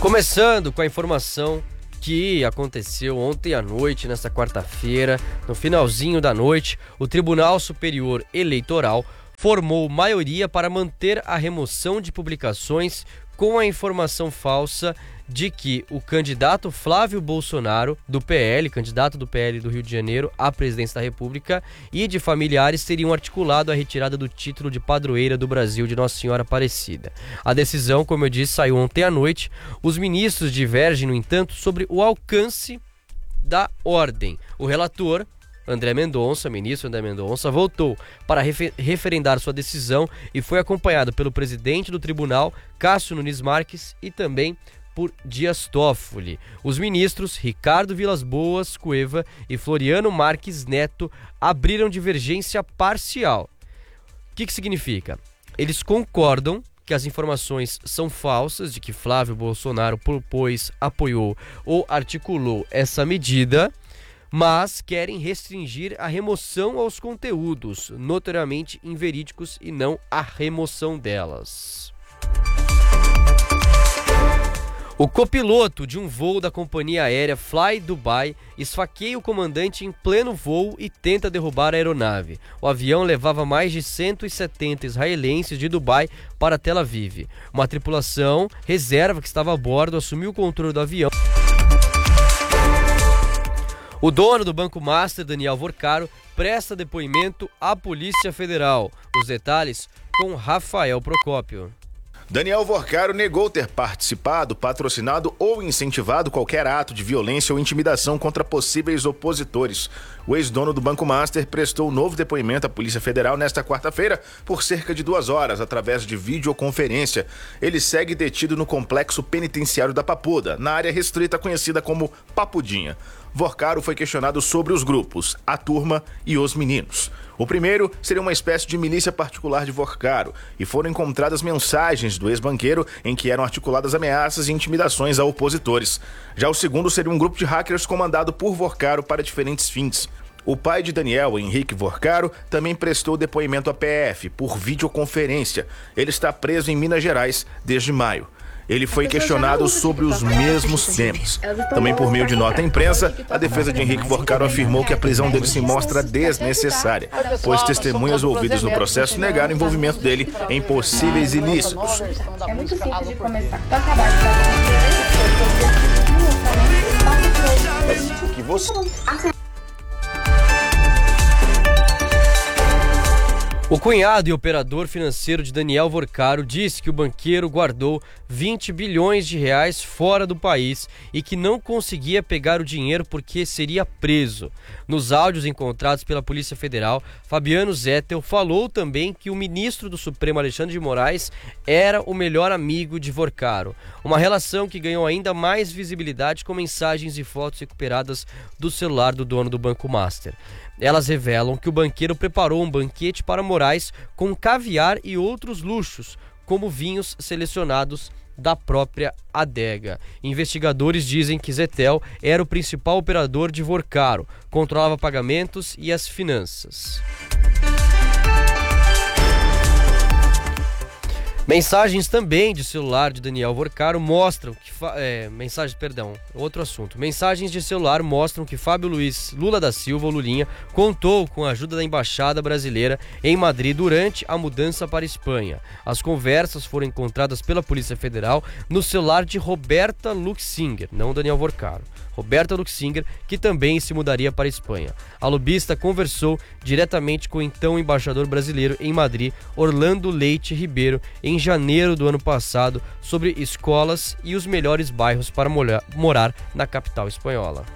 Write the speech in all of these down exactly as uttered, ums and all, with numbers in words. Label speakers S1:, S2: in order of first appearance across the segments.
S1: Começando com a informação que aconteceu ontem à noite, nesta quarta-feira, no finalzinho da noite, o Tribunal Superior Eleitoral formou maioria para manter a remoção de publicações com a informação falsa de que o candidato Flávio Bolsonaro, do P L, candidato do P L do Rio de Janeiro à presidência da República, e de familiares teriam articulado a retirada do título de padroeira do Brasil de Nossa Senhora Aparecida. A decisão, como eu disse, saiu ontem à noite. Os ministros divergem, no entanto, sobre o alcance da ordem. O relator, André Mendonça, ministro André Mendonça, voltou para refer- referendar sua decisão e foi acompanhado pelo presidente do tribunal, Cássio Nunes Marques, e também por Dias Toffoli. Os ministros Ricardo Vilas Boas Cueva e Floriano Marques Neto abriram divergência parcial. O que que significa? Eles concordam que as informações são falsas, de que Flávio Bolsonaro propôs, apoiou ou articulou essa medida, mas querem restringir a remoção aos conteúdos notoriamente inverídicos e não a remoção delas. O copiloto de um voo da companhia aérea Fly Dubai esfaqueia o comandante em pleno voo e tenta derrubar a aeronave. O avião levava mais de cento e setenta israelenses de Dubai para Tel Aviv. Uma tripulação reserva que estava a bordo assumiu o controle do avião. O dono do Banco Master, Daniel Vorcaro, presta depoimento à Polícia Federal. Os detalhes com Rafael Procópio.
S2: Daniel Vorcaro negou ter participado, patrocinado ou incentivado qualquer ato de violência ou intimidação contra possíveis opositores. O ex-dono do Banco Master prestou novo depoimento à Polícia Federal nesta quarta-feira por cerca de duas horas, através de videoconferência. Ele segue detido no complexo penitenciário da Papuda, na área restrita conhecida como Papudinha. Vorcaro foi questionado sobre os grupos, a turma e os meninos. O primeiro seria uma espécie de milícia particular de Vorcaro, e foram encontradas mensagens do ex-banqueiro em que eram articuladas ameaças e intimidações a opositores. Já o segundo seria um grupo de hackers comandado por Vorcaro para diferentes fins. O pai de Daniel, Henrique Vorcaro, também prestou depoimento à P F por videoconferência. Ele está preso em Minas Gerais desde maio. Ele foi questionado sobre os mesmos temas. Também por meio de nota à imprensa, a defesa de Henrique Vorcaro afirmou que a prisão dele se mostra desnecessária, pois testemunhas ouvidas no processo negaram o envolvimento dele em possíveis ilícitos.
S3: É muito simples de começar.
S2: O que você...
S1: O cunhado e operador financeiro de Daniel Vorcaro disse que o banqueiro guardou vinte bilhões de reais fora do país e que não conseguia pegar o dinheiro porque seria preso. Nos áudios encontrados pela Polícia Federal, Fabiano Zettel falou também que o ministro do Supremo, Alexandre de Moraes, era o melhor amigo de Vorcaro. Uma relação que ganhou ainda mais visibilidade com mensagens e fotos recuperadas do celular do dono do Banco Master. Elas revelam que o banqueiro preparou um banquete para Moraes com caviar e outros luxos, como vinhos selecionados da própria adega. Investigadores dizem que Zettel era o principal operador de Vorcaro, controlava pagamentos e as finanças. Mensagens também de celular de Daniel Vorcaro mostram que... Fa- é, mensagens, perdão, outro assunto. Mensagens de celular mostram que Fábio Luiz Lula da Silva, o Lulinha, contou com a ajuda da Embaixada Brasileira em Madrid durante a mudança para a Espanha. As conversas foram encontradas pela Polícia Federal no celular de Roberta Luxinger, não Daniel Vorcaro. Roberta Luxinger, que também se mudaria para a Espanha. A lobista conversou diretamente com o então embaixador brasileiro em Madrid, Orlando Leite Ribeiro, em janeiro do ano passado, sobre escolas e os melhores bairros para morar na capital espanhola.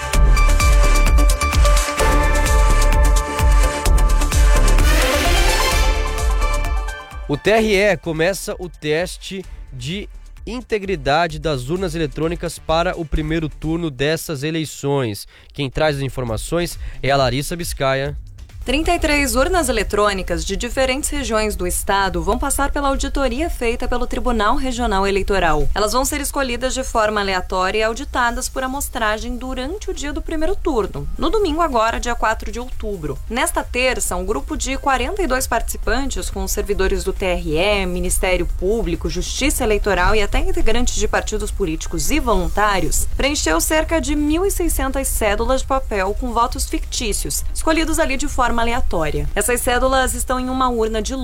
S1: O T R E começa o teste de integridade das urnas eletrônicas para o primeiro turno dessas eleições. Quem traz as informações é a Larissa Biscaia.
S4: trinta e três urnas eletrônicas de diferentes regiões do estado vão passar pela auditoria feita pelo Tribunal Regional Eleitoral. Elas vão ser escolhidas de forma aleatória e auditadas por amostragem durante o dia do primeiro turno, no domingo agora, dia quatro de outubro. Nesta terça, um grupo de quarenta e dois participantes, com servidores do T R E, Ministério Público, Justiça Eleitoral e até integrantes de partidos políticos e voluntários, preencheu cerca de mil e seiscentas cédulas de papel com votos fictícios, escolhidos ali de forma aleatória. Essas cédulas estão em uma urna de